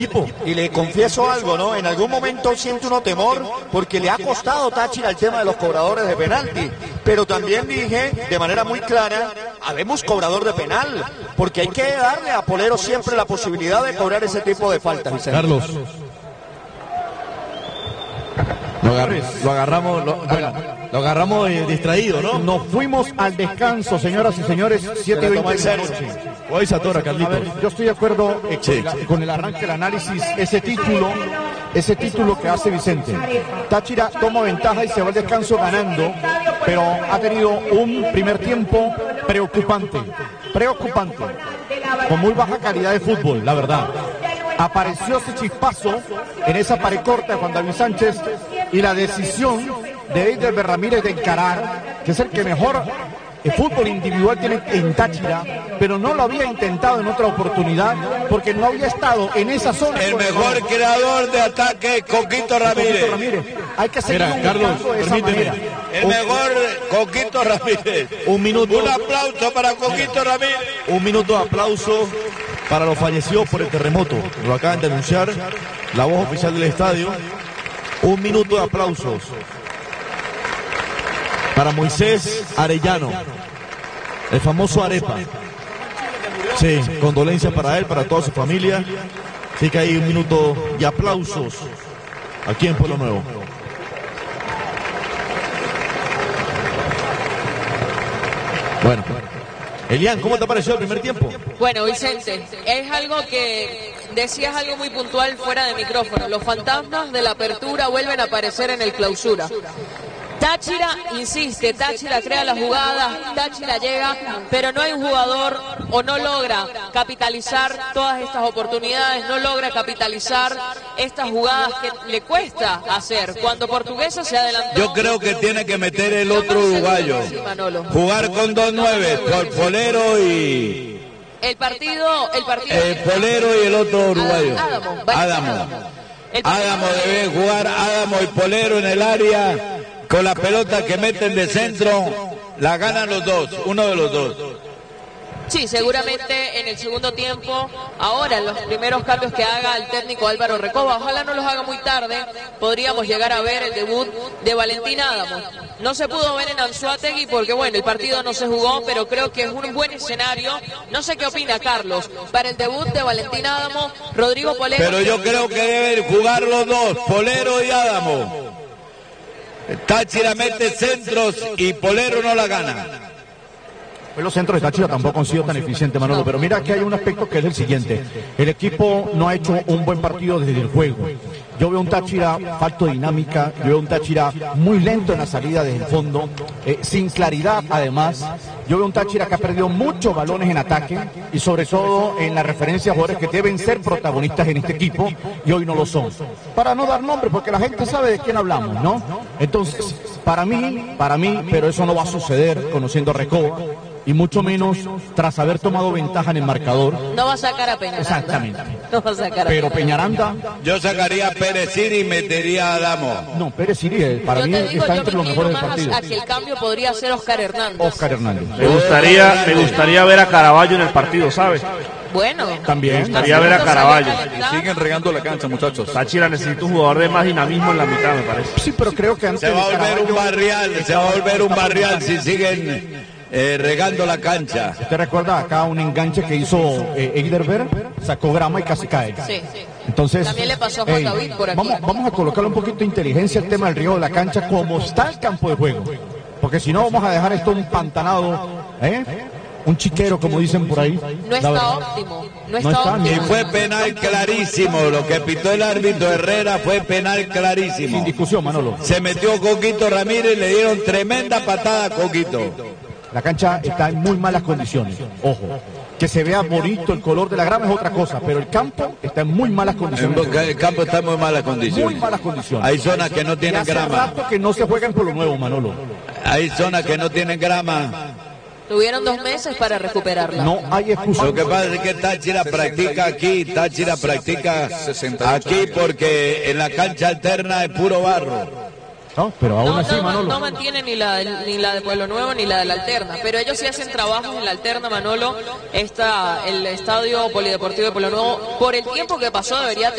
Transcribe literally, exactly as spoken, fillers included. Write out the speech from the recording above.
Y le confieso algo, ¿no? En algún momento siente uno temor porque le ha costado Táchira el tema de los cobradores de penalti. Pero también dije de manera muy clara, habemos cobrador de penal, porque hay que darle a Polero siempre la posibilidad de cobrar ese tipo de faltas, Vicente. Carlos. Lo, agar lo agarramos, lo, bueno, lo agarramos eh, distraído, ¿no? Nos fuimos al descanso, señoras y señores, siete veinte de la noche. Hoy se atora, Carlitos. A ver, yo estoy de acuerdo eh, sí. con, la, con el arranque del análisis, ese título, ese título que hace Vicente. Táchira toma ventaja y se va al descanso ganando, pero ha tenido un primer tiempo preocupante, preocupante, con muy baja calidad de fútbol, la verdad. Apareció ese chispazo en esa pared corta de Juan David Sánchez y la decisión de Eider Ramírez de encarar, que es el que mejor el fútbol individual tiene en Táchira, pero no lo había intentado en otra oportunidad porque no había estado en esa zona. El mejor el creador de ataque, Coquito Ramírez. Coquito Ramírez. Hay que seguir Mira, Carlos, de esa permíteme. manera. El mejor Coquito Ramírez. Un minuto. Un aplauso para Coquito Ramírez. Un minuto de aplauso para los fallecidos por el terremoto. Lo acaban de anunciar la voz oficial del estadio. Un minuto de aplausos para Moisés Arellano, el famoso Arepa. Sí, condolencias para él, para toda su familia. Así que hay un minuto de aplausos aquí en Pueblo Nuevo. Bueno, Elian, ¿cómo te pareció el primer tiempo? Bueno, Vicente, es algo que decías algo muy puntual fuera de micrófono. Los fantasmas de la apertura vuelven a aparecer en el clausura. Táchira insiste, Táchira crea las jugadas, Táchira llega, pero no hay un jugador o no logra capitalizar todas estas oportunidades, no logra capitalizar estas jugadas que le cuesta hacer. Cuando Portuguesa se adelantó... Yo creo que tiene que meter el otro uruguayo. Jugar con dos nueve, por Polero y... El partido... El partido... El Polero y el otro uruguayo. Adamo. Adamo. Adamo debe jugar, Adamo y Polero en el área... Con la pelota que meten de centro, la ganan los dos, uno de los dos. Sí, seguramente en el segundo tiempo, ahora en los primeros cambios que haga el técnico Álvaro Recoba, ojalá no los haga muy tarde, podríamos llegar a ver el debut de Valentín Adamo. No se pudo ver en Anzoátegui porque, bueno, el partido no se jugó, pero creo que es un buen escenario. No sé qué opina Carlos, para el debut de Valentín Adamo, Rodrigo Polero. Pero yo creo que deben jugar los dos, Polero y Adamo. Táchira mete centros y Polero no la gana. Pues los centros de Táchira tampoco han sido tan eficientes, Manolo, pero mira que hay un aspecto que es el siguiente. El equipo no ha hecho un buen partido desde el juego. Yo veo un Táchira falto de dinámica, yo veo un Táchira muy lento en la salida desde el fondo, eh, sin claridad además. Yo veo un Táchira que ha perdido muchos balones en ataque y sobre todo en la referencia a jugadores que deben ser protagonistas en este equipo y hoy no lo son. Para no dar nombre, porque la gente sabe de quién hablamos, ¿no? Entonces, para mí, para mí, pero eso no va a suceder conociendo a Recoba. Y mucho menos tras haber tomado ventaja en el marcador. No va a sacar a Peñaranda. Exactamente. No va a sacar a Pero Peñaranda. Yo sacaría a Pérez Siri y metería a Adamo. No, Pérez Siri para yo mí digo, está entre los mejores del partido. A que el cambio podría ser Oscar Hernández. Oscar Hernández. Me gustaría, me gustaría ver a Caraballo en el partido, ¿sabes? Bueno. También. Me gustaría ver a Caraballo. Y siguen regando la cancha, muchachos. Táchira necesita un jugador de más dinamismo en la mitad, me parece. Sí, pero creo que antes Se va a de volver Caraballo- un barrial, se va a volver un barrial si siguen eh, regando la cancha. ¿Te recuerda acá un enganche que hizo eh, Eiderberg? Sacó grama y casi cae. Sí. Entonces, También le pasó a Juan hey, David por aquí. Vamos, vamos a colocarle un poquito de inteligencia al tema del riego de la cancha, como está el campo de juego. Porque si no, vamos a dejar esto un pantanado, ¿eh? Un chiquero, como dicen por ahí. No está óptimo. No está, No está, óptimo. Y fue penal clarísimo, lo que pitó el árbitro Herrera fue penal clarísimo. Sin discusión, Manolo. Se metió Coquito Ramírez, le dieron tremenda patada a Coquito. La cancha está en muy malas condiciones. Ojo. Que se vea bonito el color de la grama es otra cosa, pero el campo está en muy malas condiciones. El campo está en muy malas condiciones. Muy malas condiciones. Hay zonas que no Y tienen hace grama. rato que no se juega en Pueblo Nuevo, Manolo. Hay zonas que no tienen grama. Tuvieron dos meses para recuperarla. No hay excusa. Lo que pasa es que Táchira practica aquí, Táchira practica aquí porque en la cancha alterna es puro barro. No, pero aún No, así, no, Manolo. no mantiene ni la, del- ni la de Pueblo Nuevo ni la de la Alterna, pero ellos sí hacen trabajos en la Alterna, Manolo. Está el Estadio Polideportivo de Pueblo Nuevo, por el tiempo que pasó, debería